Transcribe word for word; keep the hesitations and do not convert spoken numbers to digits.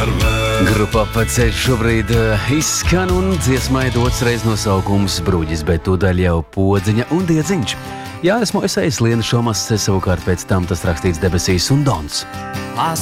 Grupa Paceļš šobrīd uh, izskan un dziesmai dots reiz nosaukums Bruģis, bet tūdaļ jau Podziņa un Diedziņš. Jā, esmu esējis Liena Šomas, savukārt pēc tam tas rakstīts Debesīs un Dons.